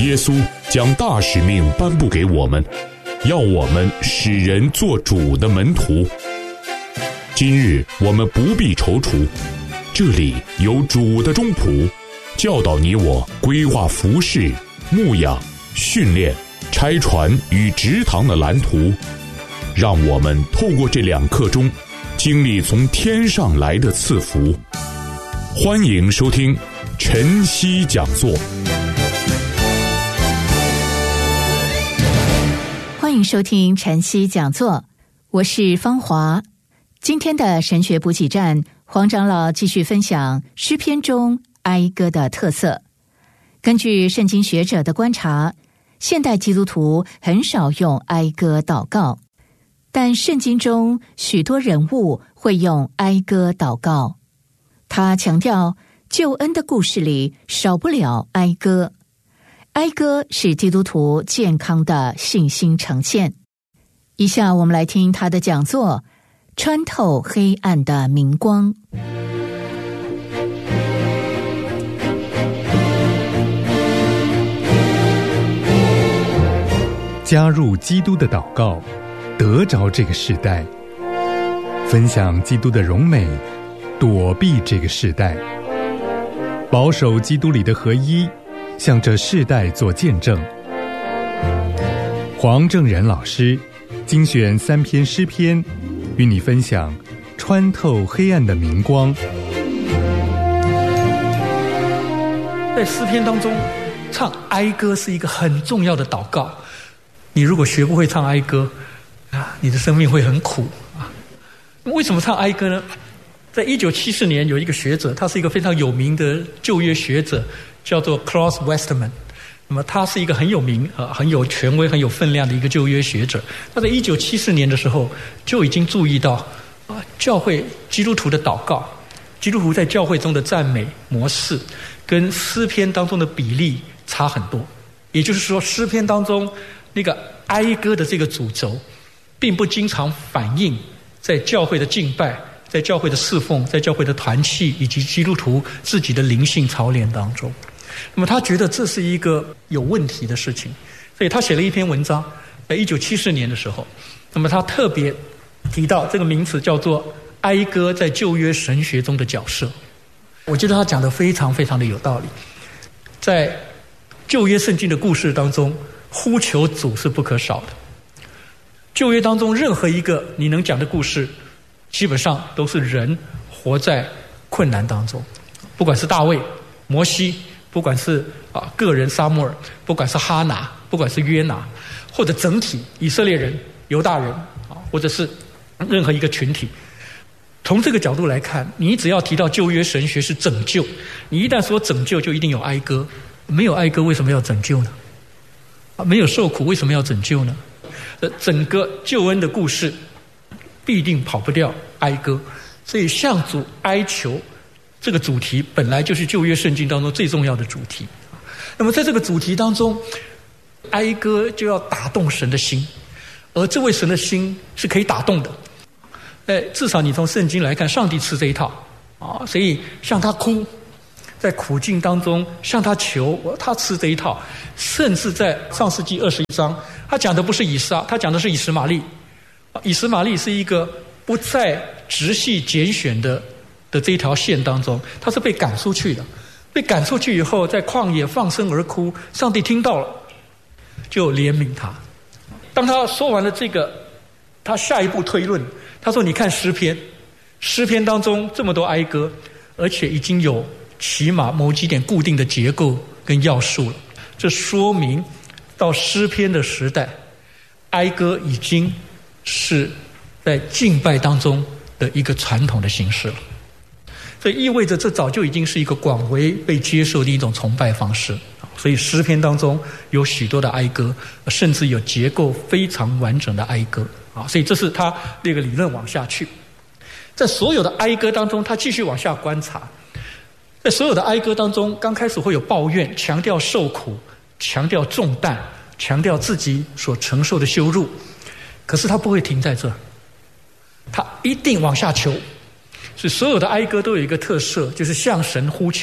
耶稣将大使命颁布给我们，要我们使人做主的门徒。今日我们不必踌躇，这里有主的中仆，教导你我规划服事、牧养、训练、拆船与植堂的蓝图，让我们透过这2课中经历从天上来的赐福。欢迎收听晨曦讲座。 欢迎收听晨曦讲座，我是芳华。今天的神学补给站，黄长老继续分享诗篇中哀歌的特色。根据圣经学者的观察，现代基督徒很少用哀歌祷告，但圣经中许多人物会用哀歌祷告。他强调救恩的故事里少不了哀歌，哀歌是基督徒健康的信心呈现。以下我们来听他的讲座，穿透黑暗的明光。 加入基督的祷告，得着这个世代，分享基督的荣美，躲避这个世代，保守基督里的合一，向这世代做见证。黄正仁老师精选3篇诗篇，与你分享穿透黑暗的明光。 在诗篇当中，唱哀歌是一个很重要的祷告。你如果学不会唱哀歌你的生命会很苦为什么唱哀歌呢？在1974年有一个学者，他是一个非常有名的旧约学者，叫做 Klaus Westermann。那么他是一个很有名很有权威、很有分量的一个旧约学者。他在1974年的时候就已经注意到教会基督徒的祷告，基督徒在教会中的赞美模式跟诗篇当中的比例差很多。也就是说，诗篇当中那个哀歌的这个主轴并不经常反映在教会的敬拜、在教会的侍奉、在教会的团契以及基督徒自己的灵性操练当中。那么他觉得这是一个有问题的事情，所以他写了一篇文章，在1974年的时候，那么他特别提到这个名词叫做哀歌在旧约神学中的角色。我觉得他讲得非常非常的有道理。在旧约圣经的故事当中，呼求主是不可少的。旧约当中任何一个你能讲的故事，基本上都是人活在困难当中，不管是大卫、摩西，不管是个人撒母耳，不管是哈拿，不管是约拿，或者整体以色列人、犹大人或者是任何一个群体。从这个角度来看，你只要提到旧约神学是拯救，你一旦说拯救就一定有哀歌。没有哀歌为什么要拯救呢？没有受苦为什么要拯救呢？整个救恩的故事必定跑不掉哀歌。所以向主哀求这个主题本来就是旧约圣经当中最重要的主题。那么在这个主题当中，哀歌就要打动神的心，而这位神的心是可以打动的。至少你从圣经来看，上帝吃这一套所以向他哭，在苦境当中向他求，他吃这一套。甚至在创世纪21章，他讲的不是以撒，他讲的是以实玛利。以实玛利是一个不在直系拣选的这一条线当中，他是被赶出去的。被赶出去以后，在旷野放声而哭，上帝听到了，就怜悯他。当他说完了这个，他下一步推论，他说：“你看诗篇，诗篇当中这么多哀歌，而且已经有起码某几点固定的结构跟要素了。这说明到诗篇的时代，哀歌已经是在敬拜当中的一个传统的形式了。所以意味着这早就已经是一个广为被接受的一种崇拜方式。所以诗篇当中有许多的哀歌，甚至有结构非常完整的哀歌。所以这是他那个理论往下去。在所有的哀歌当中，他继续往下观察。在所有的哀歌当中，刚开始会有抱怨，强调受苦，强调重担，强调自己所承受的羞辱。可是他不会停在这，他一定往下求。所以所有的哀歌都有一个特色，就是向神呼求，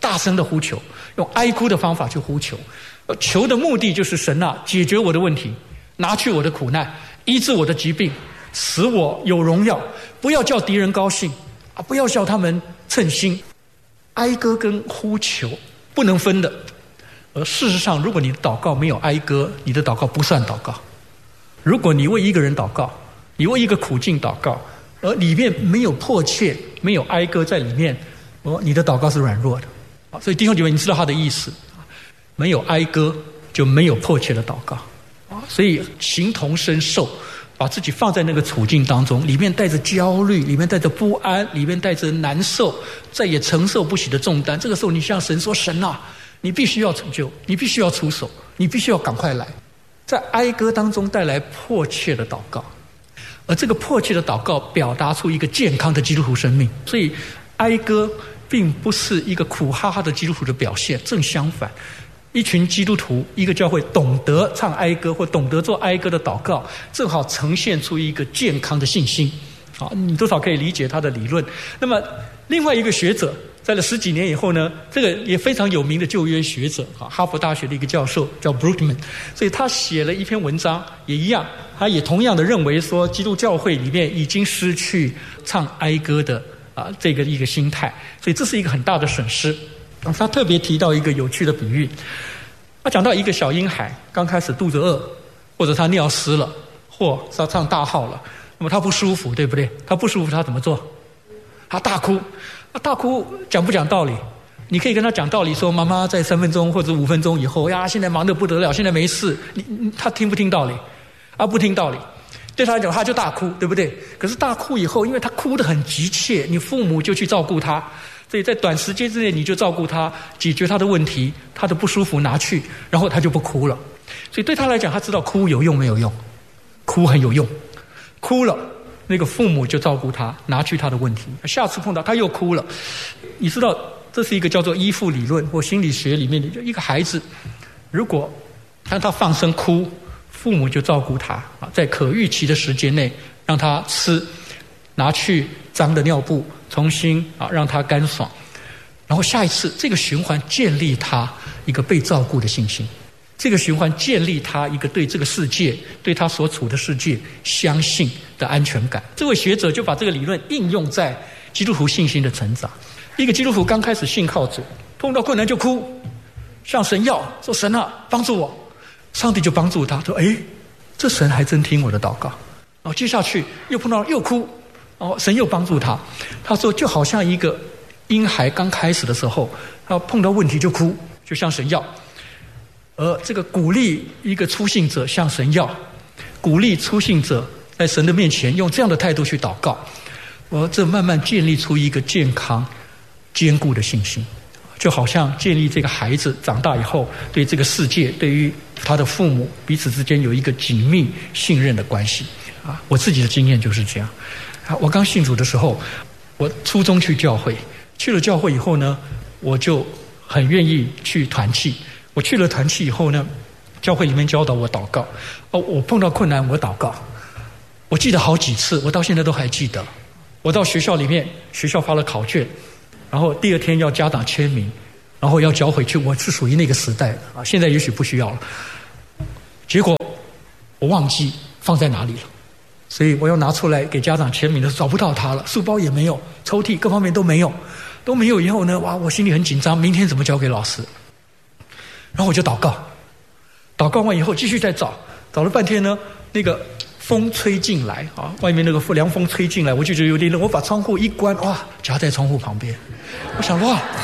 大声的呼求，用哀哭的方法去呼求。求的目的就是神啊，解决我的问题，拿去我的苦难，医治我的疾病，使我有荣耀，不要叫敌人高兴啊，不要叫他们称心。哀歌跟呼求不能分的。而事实上，如果你的祷告没有哀歌，你的祷告不算祷告。如果你为一个人祷告，你为一个苦境祷告，而里面没有迫切，没有哀歌在里面，你的祷告是软弱的。所以弟兄姐妹，你知道他的意思，没有哀歌就没有迫切的祷告。所以形同身受，把自己放在那个处境当中，里面带着焦虑，里面带着不安，里面带着难受，再也承受不起的重担。这个时候你向神说，神啊，你必须要成就，你必须要出手，你必须要赶快来。在哀歌当中带来迫切的祷告，而这个迫切的祷告表达出一个健康的基督徒生命。所以哀歌并不是一个苦哈哈的基督徒的表现，正相反，一群基督徒，一个教会懂得唱哀歌或懂得做哀歌的祷告，正好呈现出一个健康的信心。你多少可以理解他的理论。那么另外一个学者在了10几年以后呢，这个也非常有名的旧约学者，哈佛大学的一个教授叫 Brookman， 所以他写了一篇文章，也一样，他也同样的认为说，基督教会里面已经失去唱哀歌的这个一个心态，所以这是一个很大的损失。他特别提到一个有趣的比喻，他讲到一个小婴孩刚开始肚子饿，或者他尿湿了，或他上大号了，那么他不舒服，对不对？他不舒服，他怎么做？他大哭。大哭讲不讲道理？你可以跟他讲道理说，妈妈在3分钟或者5分钟以后呀，现在忙得不得了，现在没事。他听不听道理？不听道理。对他来讲，他就大哭，对不对？可是大哭以后，因为他哭得很急切，你父母就去照顾他，所以在短时间之内你就照顾他，解决他的问题，他的不舒服拿去，然后他就不哭了。所以对他来讲，他知道哭有用没有用？哭很有用，哭了那个父母就照顾他，拿去他的问题。下次碰到他又哭了，你知道这是一个叫做依附理论或心理学里面的一个孩子，如果让他放声哭，父母就照顾他，在可预期的时间内让他吃，拿去脏的尿布重新让他干爽，然后下一次这个循环建立他一个被照顾的信心，这个循环建立他一个对这个世界，对他所处的世界相信的安全感。这位学者就把这个理论应用在基督徒信心的成长。一个基督徒刚开始信靠主，碰到困难就哭，向神要说，神啊，帮助我。上帝就帮助他说，这神还真听我的祷告。然后接下去又碰到又哭，然后神又帮助他。他说就好像一个婴孩刚开始的时候，他碰到问题就哭，就向神要。而这个鼓励一个初信者向神要，鼓励初信者在神的面前用这样的态度去祷告，这慢慢建立出一个健康坚固的信心，就好像建立这个孩子长大以后对这个世界，对于他的父母彼此之间有一个紧密信任的关系。我自己的经验就是这样。我刚信主的时候，我初中去教会，去了教会以后呢，我就很愿意去团契。我去了团契以后呢，教会里面教导我祷告。我碰到困难我祷告，我记得好几次，我到现在都还记得。我到学校里面，学校发了考卷，然后第2天要家长签名，然后要交回去。我是属于那个时代的现在也许不需要了。结果我忘记放在哪里了，所以我要拿出来给家长签名的时候找不到它了，书包也没有，抽屉各方面都没有。以后呢，我心里很紧张，明天怎么交给老师？然后我就祷告完以后继续再找了半天呢，那个风吹进来外面那个凉风吹进来，我就觉得有点冷，我把窗户一关，夹在窗户旁边。我想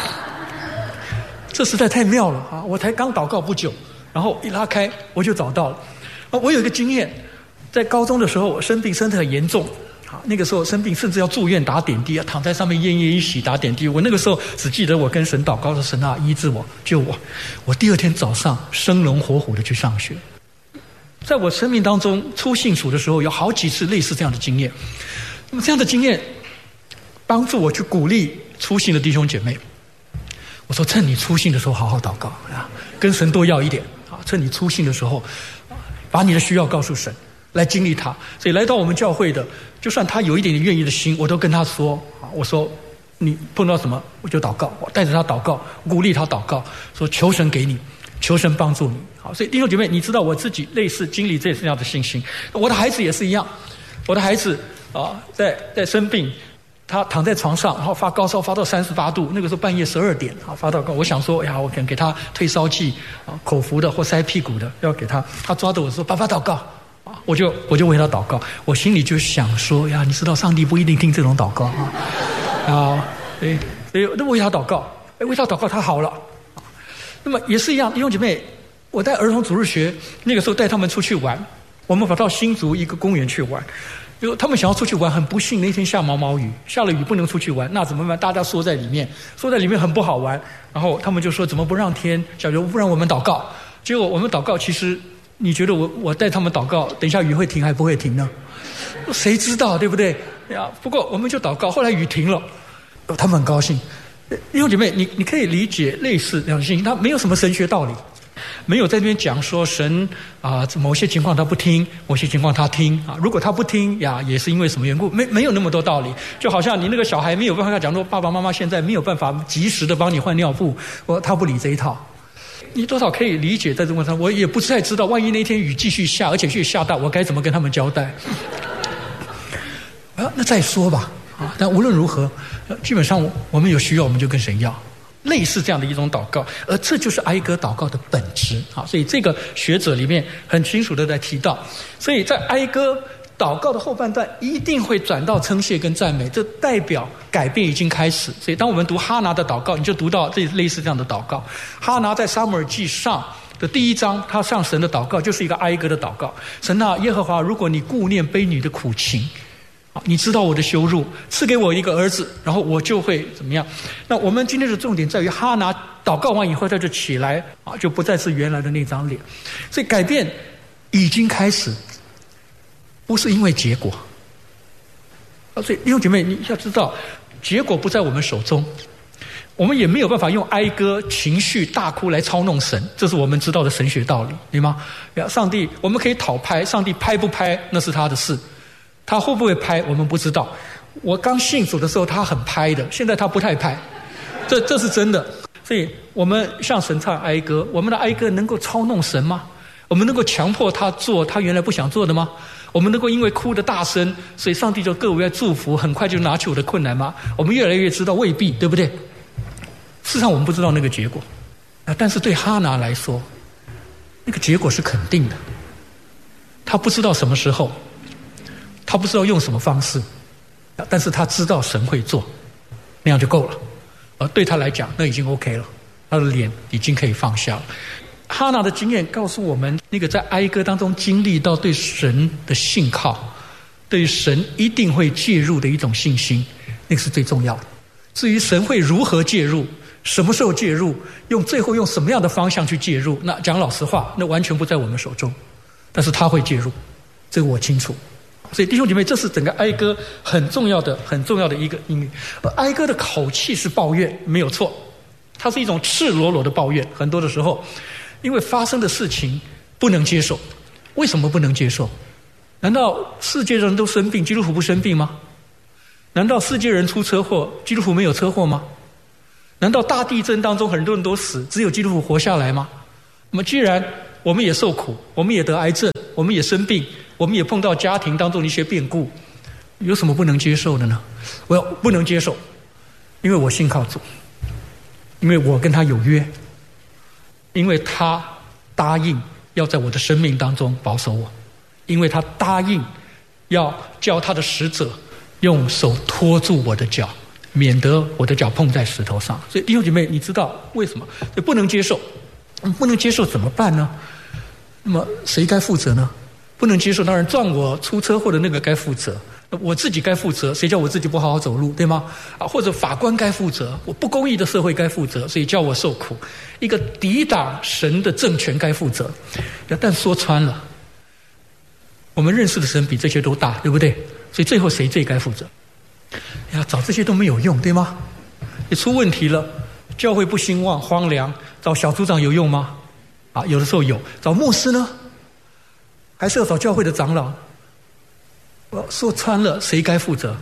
这实在太妙了我才刚祷告不久，然后一拉开我就找到了。我有一个经验，在高中的时候我生病，身体很严重，那个时候生病甚至要住院打点滴，躺在上面奄奄一息打点滴。我那个时候只记得我跟神祷告说，神啊，医治我，救我。我第2天早上生龙活虎的去上学。在我生命当中初信主的时候，有好几次类似这样的经验。那么这样的经验帮助我去鼓励初信的弟兄姐妹。我说趁你初信的时候好好祷告跟神多要一点趁你初信的时候把你的需要告诉神，来经历他。所以来到我们教会的，就算他有一点点愿意的心，我都跟他说，我说你碰到什么我就祷告，我带着他祷告，鼓励他祷告，说求神给你，求神帮助你。好，所以弟兄姐妹，你知道我自己类似经历这样的信心，我的孩子也是一样。我的孩子在生病，他躺在床上，然后发高烧，发到38度，那个时候半夜12点发到高，我想说呀，我可能给他退烧剂口服的或塞屁股的，要给他。他抓着我说：“爸爸祷告。”我就为他祷告，我心里就想说呀，你知道上帝不一定听这种祷告所以为他祷告，为他祷告他好了。那么也是一样，弟兄姐妹，我带儿童主日学那个时候带他们出去玩，我们跑到新竹一个公园去玩，因为他们想要出去玩，很不幸那天下毛毛雨，下了雨不能出去玩，那怎么办？大家缩在里面很不好玩。然后他们就说怎么不让天小刘，不然我们祷告。结果我们祷告，其实你觉得我带他们祷告，等一下雨会停还不会停呢？谁知道，对不对呀？不过我们就祷告，后来雨停了，他们很高兴。弟兄姐妹，你可以理解类似这样的信心，他没有什么神学道理，没有在那边讲说神某些情况他不听，某些情况他听如果他不听呀，也是因为什么缘故，没有那么多道理。就好像你那个小孩没有办法讲说爸爸妈妈现在没有办法及时的帮你换尿布，他不理这一套。你多少可以理解在这个问题上，我也不太知道，万一那天雨继续下，而且越下大，我该怎么跟他们交代？那再说吧但无论如何，基本上我们有需要，我们就跟神要，类似这样的一种祷告，而这就是哀歌祷告的本质所以这个学者里面很清楚的在提到，所以在哀歌祷告的后半段一定会转到称谢跟赞美，这代表改变已经开始。所以当我们读哈拿的祷告，你就读到这类似这样的祷告。哈拿在撒母耳记上的第1章，他向神的祷告就是一个哀歌的祷告。神啊，耶和华，如果你顾念卑女的苦情，你知道我的羞辱，赐给我一个儿子，然后我就会怎么样。那我们今天的重点在于哈拿祷告完以后他就起来就不再是原来的那张脸。所以改变已经开始，不是因为结果所以弟兄姐妹，你要知道结果不在我们手中，我们也没有办法用哀歌情绪大哭来操弄神，这是我们知道的神学道理，对吗？上帝我们可以讨拍，上帝拍不拍那是他的事，他会不会拍我们不知道。我刚信主的时候他很拍的，现在他不太拍，这是真的。所以我们向神唱哀歌，我们的哀歌能够操弄神吗？我们能够强迫他做他原来不想做的吗？我们能够因为哭的大声，所以上帝就各位祝福，很快就拿起我的困难吗？我们越来越知道未必，对不对？事实上我们不知道那个结果但是对哈拿来说，那个结果是肯定的。他不知道什么时候，他不知道用什么方式，但是他知道神会做，那样就够了。而对他来讲，那已经 OK 了，他的脸已经可以放下了。哈拿的经验告诉我们，那个在哀歌当中经历到对神的信靠，对神一定会介入的一种信心，那个是最重要的。至于神会如何介入，什么时候介入，最后用什么样的方向去介入，那讲老实话，那完全不在我们手中，但是他会介入，这个我清楚。所以弟兄姐妹，这是整个哀歌很重要的一个音乐。而哀歌的口气是抱怨，没有错，它是一种赤裸裸的抱怨。很多的时候因为发生的事情不能接受。为什么不能接受？难道世界人都生病，基督徒不生病吗？难道世界人出车祸，基督徒没有车祸吗？难道大地震当中很多人都死，只有基督徒活下来吗？那么既然我们也受苦，我们也得癌症，我们也生病，我们也碰到家庭当中的一些变故，有什么不能接受的呢？我不能接受，因为我信靠主，因为我跟他有约，因为他答应要在我的生命当中保守我，因为他答应要叫他的使者用手托住我的脚，免得我的脚碰在石头上。所以弟兄姐妹，你知道为什么不能接受？不能接受怎么办呢？那么谁该负责呢？不能接受，当然撞我出车祸的那个该负责，我自己该负责，谁叫我自己不好好走路，对吗？或者法官该负责，我不公义的社会该负责，所以叫我受苦。一个抵挡神的政权该负责。但说穿了，我们认识的神比这些都大，对不对？所以最后谁最该负责？找这些都没有用，对吗？也出问题了，教会不兴旺荒凉，找小组长有用吗？有的时候有。找牧师呢？还是要找教会的长老？说穿了谁该负责？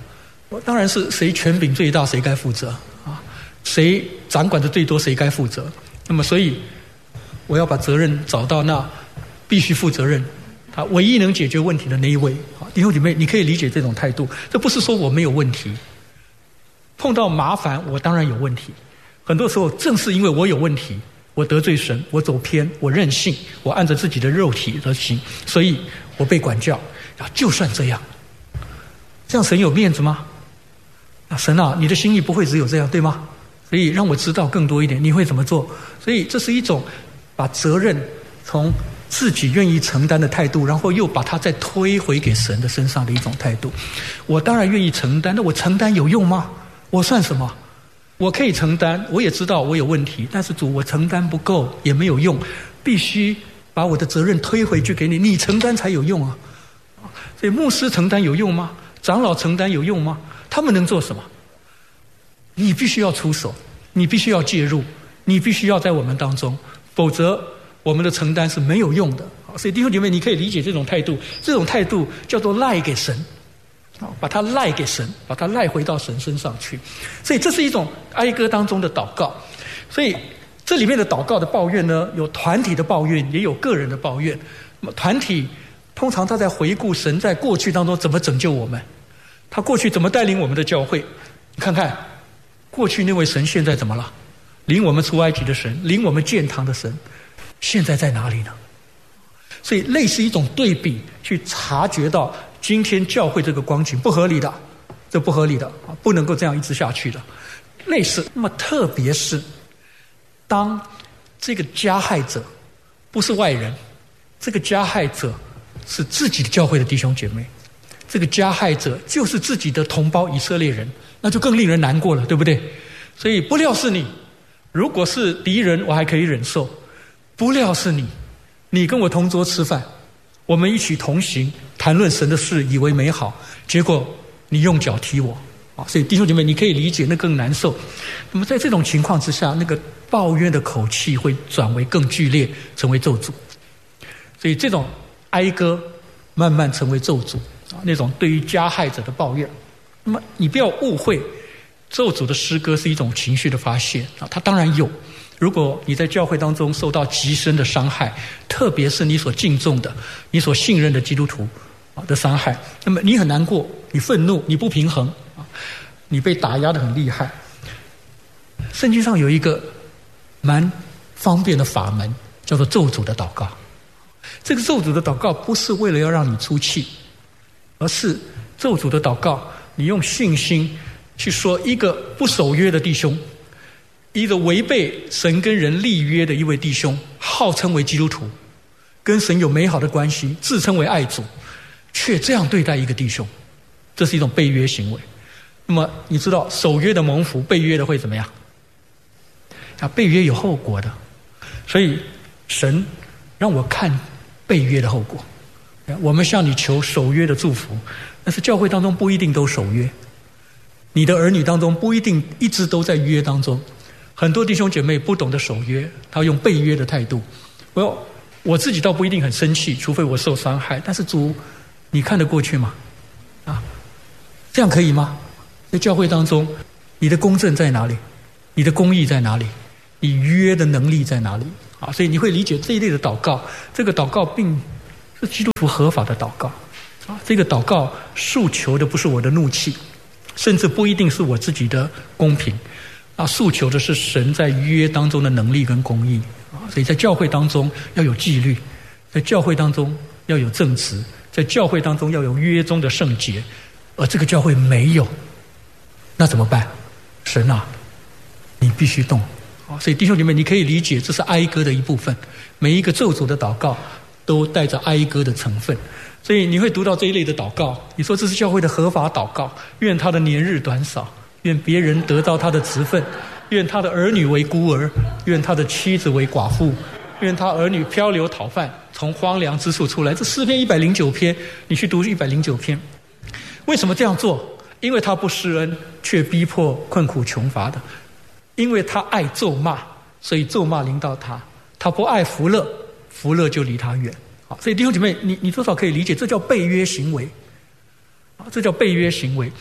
当然是谁权柄最大谁该负责啊，谁掌管的最多谁该负责。那么所以我要把责任找到那必须负责任，他唯一能解决问题的那一位。弟兄姐妹，你可以理解这种态度，这不是说我没有问题，碰到麻烦我当然有问题，很多时候正是因为我有问题，我得罪神，我走偏，我任性，我按着自己的肉体而行，所以我被管教。就算这样神有面子吗？神啊，你的心意不会只有这样，对吗？所以让我知道更多一点，你会怎么做？所以这是一种把责任从自己愿意承担的态度，然后又把它再推回给神的身上的一种态度。我当然愿意承担，那我承担有用吗？我算什么？我可以承担，我也知道我有问题，但是主，我承担不够也没有用，必须把我的责任推回去给你，你承担才有用啊。所以牧师承担有用吗？长老承担有用吗？他们能做什么？你必须要出手，你必须要介入，你必须要在我们当中，否则我们的承担是没有用的。所以弟兄姐妹，你可以理解这种态度，这种态度叫做赖给神，把它赖给神，把它赖回到神身上去。所以这是一种哀歌当中的祷告。所以这里面的祷告的抱怨呢，有团体的抱怨，也有个人的抱怨。那么团体通常他在回顾神在过去当中怎么拯救我们，他过去怎么带领我们的教会。你看看过去那位神现在怎么了？领我们出埃及的神，领我们建堂的神，现在在哪里呢？所以类似一种对比，去察觉到今天教会这个光景不合理的，这不合理的，不能够这样一直下去的。类似，那么特别是当这个加害者不是外人，这个加害者是自己的教会的弟兄姐妹，这个加害者就是自己的同胞以色列人，那就更令人难过了，对不对？所以不料是你，如果是敌人我还可以忍受，不料是你，你跟我同桌吃饭，我们一起同行谈论神的事，以为美好，结果你用脚踢我啊！所以弟兄姐妹，你可以理解那更难受。那么在这种情况之下，那个抱怨的口气会转为更剧烈，成为咒诅。所以这种哀歌慢慢成为咒诅啊，那种对于加害者的抱怨。那么你不要误会，咒诅的诗歌是一种情绪的发泄啊，它当然有。如果你在教会当中受到极深的伤害，特别是你所敬重的、你所信任的基督徒的伤害，那么你很难过，你愤怒，你不平衡啊，你被打压得很厉害。圣经上有一个蛮方便的法门，叫做咒诅的祷告。这个咒诅的祷告不是为了要让你出气，而是咒诅的祷告，你用信心去说一个不守约的弟兄，一个违背神跟人立约的一位弟兄，号称为基督徒，跟神有美好的关系，自称为爱主，却这样对待一个弟兄，这是一种背约行为。那么你知道守约的蒙福，背约的会怎么样？背约有后果的，所以神让我看背约的后果。我们向你求守约的祝福，但是教会当中不一定都守约，你的儿女当中不一定一直都在约当中。很多弟兄姐妹不懂得守约，他用背约的态度。我自己倒不一定很生气，除非我受伤害。但是主，你看得过去吗？这样可以吗？在教会当中，你的公正在哪里？你的公义在哪里？你约的能力在哪里？所以你会理解这一类的祷告。这个祷告并是基督徒合法的祷告。这个祷告诉求的不是我的怒气，甚至不一定是我自己的公平。诉求的是神在约当中的能力跟公义。所以在教会当中要有纪律，在教会当中要有正直，在教会当中要有约中的圣洁，而这个教会没有，那怎么办？神啊，你必须动。所以弟兄姐妹，你可以理解这是哀歌的一部分，每一个咒诅的祷告都带着哀歌的成分。所以你会读到这一类的祷告，你说这是教会的合法祷告，愿他的年日短少，愿别人得到他的职分，愿他的儿女为孤儿，愿他的妻子为寡妇，愿他儿女漂流讨饭，从荒凉之处出来。这诗篇109篇，你去读109篇。为什么这样做？因为他不施恩，却逼迫困苦穷乏的；因为他爱咒骂，所以咒骂临到他；他不爱福乐，福乐就离他远。所以弟兄姐妹，你多少可以理解，这叫背约行为。这叫背约行为。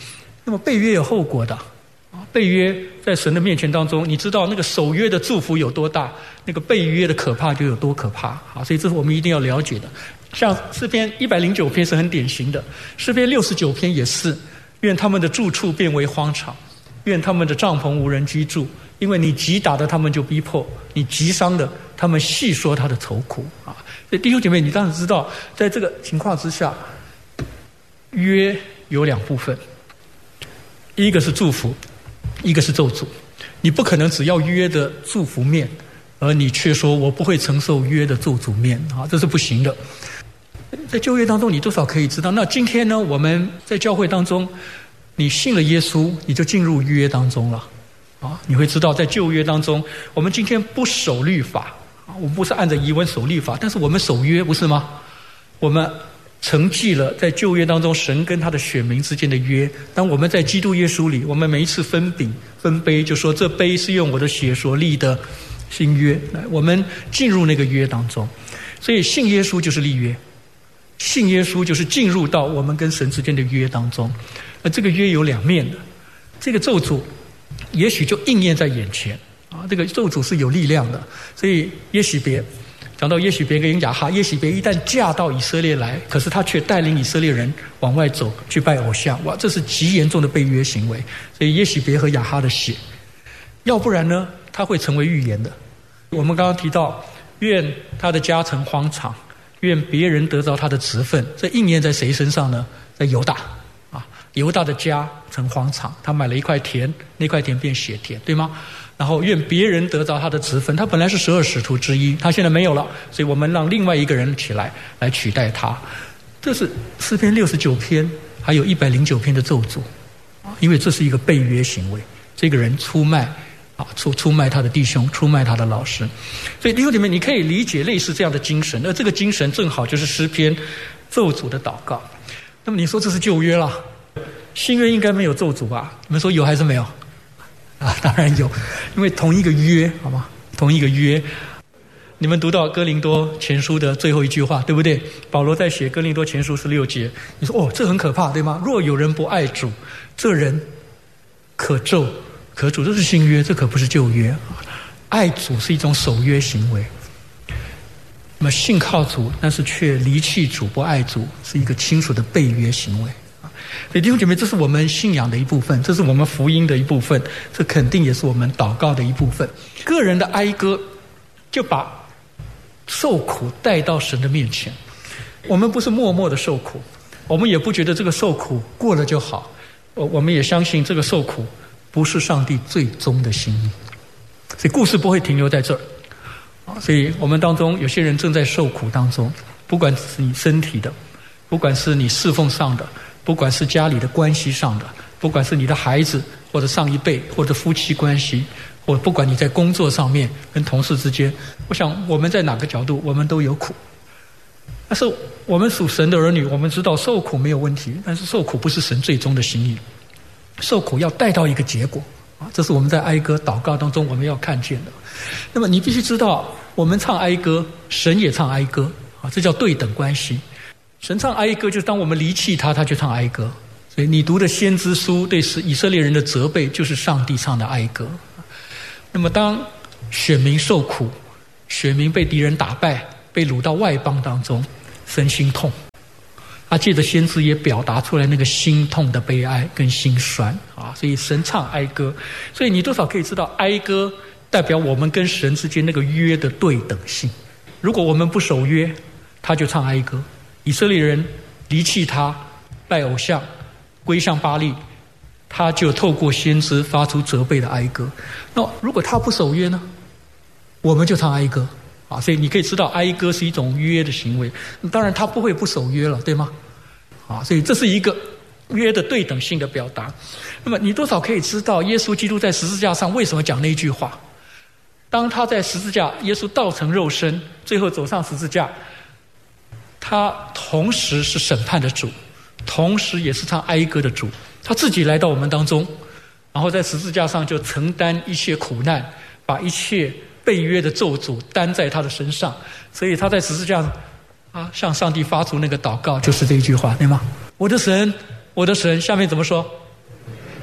那么背约有后果的，背约在神的面前当中，你知道那个守约的祝福有多大，那个背约的可怕就有多可怕。好，所以这是我们一定要了解的。像诗篇109篇是很典型的，诗篇69篇也是，愿他们的住处变为荒场，愿他们的帐篷无人居住，因为你击打的他们就逼迫，你击伤的他们细说他的愁苦啊。所以弟兄姐妹，你当然知道，在这个情况之下，约有两部分，一个是祝福，一个是咒诅。你不可能只要约的祝福面，而你却说我不会承受约的咒诅面啊，这是不行的。在旧约当中，你多少可以知道。那今天呢，我们在教会当中，你信了耶稣，你就进入约当中了啊。你会知道，在旧约当中，我们今天不守律法啊，我们不是按着遗文守律法，但是我们守约，不是吗？我们承继了在旧约当中神跟他的选民之间的约。当我们在基督耶稣里，我们每一次分饼分杯，就说这杯是用我的血所立的新约，我们进入那个约当中。所以信耶稣就是立约，信耶稣就是进入到我们跟神之间的约当中。而这个约有两面的，这个咒诅也许就应验在眼前啊，这个咒诅是有力量的。所以耶洗别讲到耶洗别跟亚哈，耶洗别一旦嫁到以色列来，可是他却带领以色列人往外走去拜偶像，哇，这是极严重的背约行为。所以耶洗别和亚哈的血，要不然呢，他会成为预言的。我们刚刚提到，愿他的家成荒场，愿别人得着他的职分，这应验在谁身上呢？在犹大啊，犹大的家成荒场，他买了一块田，那块田变血田，对吗？然后愿别人得着他的职分，他本来是12使徒之一，他现在没有了，所以我们让另外一个人起来取代他。这是诗篇69篇还有109篇的咒诅，因为这是一个背约行为，这个人出卖出卖他的弟兄，出卖他的老师。所以弟兄姐妹，你可以理解类似这样的精神，而这个精神正好就是诗篇咒诅的祷告。那么你说这是旧约啦，新约应该没有咒诅吧？你们说有还是没有？啊，当然有，因为同一个约，好吗？同一个约。你们读到哥林多前书的最后一句话，对不对？保罗在写哥林多前书16节，你说哦，这很可怕，对吗？若有人不爱主，这人可咒可主，这是新约，这可不是旧约。爱主是一种守约行为，那么信靠主，但是却离弃主不爱主，是一个清楚的背约行为。所以弟兄姐妹，这是我们信仰的一部分，这是我们福音的一部分，这肯定也是我们祷告的一部分。个人的哀歌就把受苦带到神的面前，我们不是默默的受苦，我们也不觉得这个受苦过了就好，我们也相信这个受苦不是上帝最终的心意，所以故事不会停留在这儿。所以我们当中有些人正在受苦当中，不管是你身体的，不管是你侍奉上的，不管是家里的关系上的，不管是你的孩子或者上一辈或者夫妻关系，或不管你在工作上面跟同事之间，我想我们在哪个角度我们都有苦。但是我们属神的儿女，我们知道受苦没有问题，但是受苦不是神最终的心意，受苦要带到一个结果啊，这是我们在哀歌祷告当中我们要看见的。那么你必须知道，我们唱哀歌，神也唱哀歌啊，这叫对等关系。神唱哀歌，就是当我们离弃他，他就唱哀歌。所以你读的先知书对以色列人的责备，就是上帝唱的哀歌。那么当选民受苦，选民被敌人打败，被掳到外邦当中，神心痛，他借着先知也表达出来那个心痛的悲哀跟心酸啊。所以神唱哀歌，所以你多少可以知道，哀歌代表我们跟神之间那个约的对等性。如果我们不守约，他就唱哀歌。以色列人离弃他，拜偶像，归向巴力，他就透过先知发出责备的哀歌。那如果他不守约呢，我们就唱哀歌啊。所以你可以知道，哀歌是一种约的行为。当然他不会不守约了，对吗？啊，所以这是一个约的对等性的表达。那么你多少可以知道，耶稣基督在十字架上为什么讲那一句话？当他在十字架，耶稣道成肉身，最后走上十字架，他同时是审判的主，同时也是唱哀歌的主。他自己来到我们当中，然后在十字架上就承担一切苦难，把一切背约的咒诅担在他的身上。所以他在十字架上向上帝发出那个祷告，就是这一句话，对吗？我的神，我的神，下面怎么说？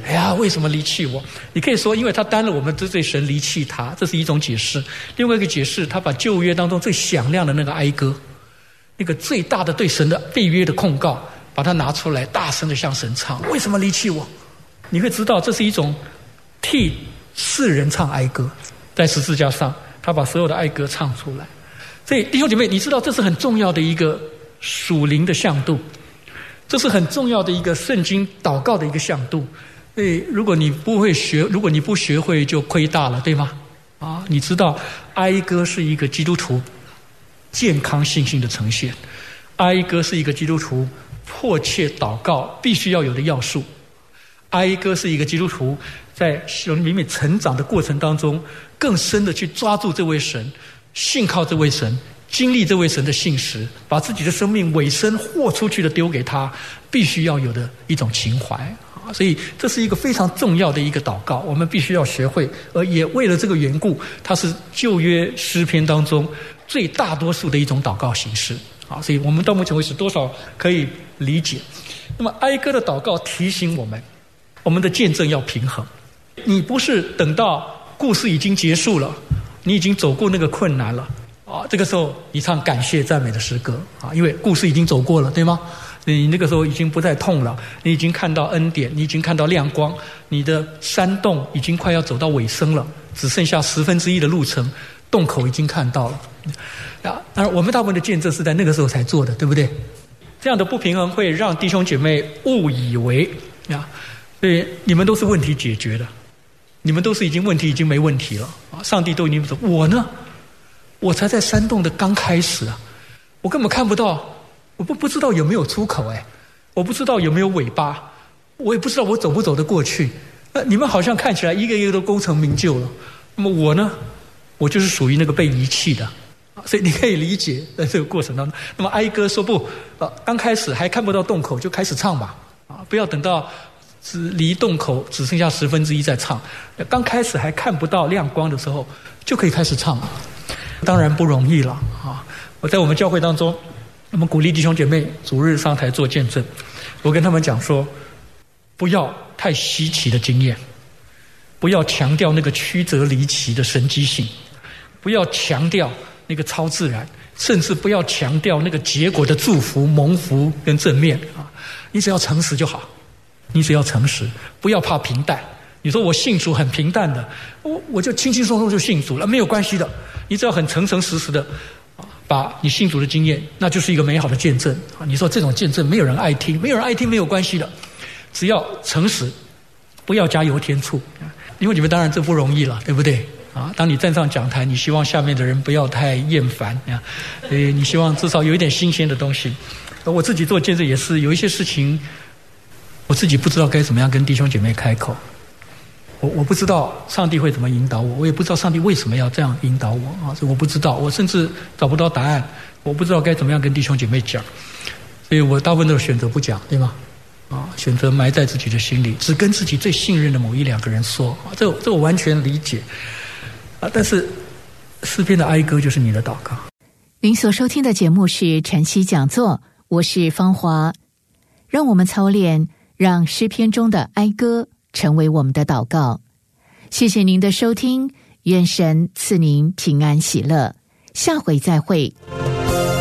哎呀，为什么离弃我？你可以说，因为他担了我们之罪，神离弃他，这是一种解释。另外一个解释，他把旧约当中最响亮的那个哀歌，那个最大的对神的背约的控告，把它拿出来，大声的向神唱。为什么离弃我？你会知道，这是一种替世人唱哀歌，在十字架上，他把所有的哀歌唱出来。所以弟兄姐妹，你知道这是很重要的一个属灵的向度，这是很重要的一个圣经祷告的一个向度。所以如果你不学会就亏大了，对吗？你知道哀歌是一个基督徒健康信心的呈现，哀歌是一个基督徒迫切祷告必须要有的要素，哀歌是一个基督徒在里面成长的过程当中更深的去抓住这位神，信靠这位神，经历这位神的信实，把自己的生命委身豁出去的丢给他，必须要有的一种情怀。所以这是一个非常重要的一个祷告，我们必须要学会，而也为了这个缘故，它是旧约诗篇当中最大多数的一种祷告形式。所以我们到目前为止多少可以理解。那么哀歌的祷告提醒我们，我们的见证要平衡。你不是等到故事已经结束了，你已经走过那个困难了这个时候你唱感谢赞美的诗歌因为故事已经走过了，对吗？你那个时候已经不再痛了，你已经看到恩典，你已经看到亮光，你的山洞已经快要走到尾声了，只剩下1/10的路程，洞口已经看到了当然我们大部分的见证是在那个时候才做的，对不对？这样的不平衡会让弟兄姐妹误以为所以你们都是问题解决的，你们都是问题已经没问题了上帝都已经说，我呢，我才在山洞的刚开始我根本看不到，我不知道有没有出口我不知道有没有尾巴，我也不知道我走不走得过去你们好像看起来一个一个都功成名就了，那么我呢，我就是属于那个被遗弃的所以你可以理解在这个过程当中。那么哀歌说不刚开始还看不到洞口就开始唱吧不要等到离洞口只剩下1/10再唱，刚开始还看不到亮光的时候就可以开始唱当然不容易了我在我们教会当中，我们鼓励弟兄姐妹主日上台做见证，我跟他们讲说，不要太稀奇的经验，不要强调那个曲折离奇的神迹性，不要强调那个超自然，甚至不要强调那个结果的祝福蒙福跟正面你只要诚实就好，你只要诚实，不要怕平淡。你说我信主很平淡的，我就轻轻松松就信主了，没有关系的，你只要很诚诚实实的把你信主的经验，那就是一个美好的见证你说这种见证没有人爱听，没有人爱听没有关系的，只要诚实，不要加油添醋。因为你们当然这不容易了，对不对当你站上讲台，你希望下面的人不要太厌烦你希望至少有一点新鲜的东西。我自己做见证也是有一些事情我自己不知道该怎么样跟弟兄姐妹开口，我不知道上帝会怎么引导我，我也不知道上帝为什么要这样引导我所以我不知道，我甚至找不到答案，我不知道该怎么样跟弟兄姐妹讲，所以我大部分都选择不讲，对吗？选择埋在自己的心里，只跟自己最信任的某1-2个人说这我完全理解但是诗篇的哀歌就是你的祷告。 您所收听的节目是晨曦讲座，我是芳华，让我们操练让诗篇中的哀歌成为我们的祷告。谢谢您的收听，愿神赐您平安喜乐，下回再会。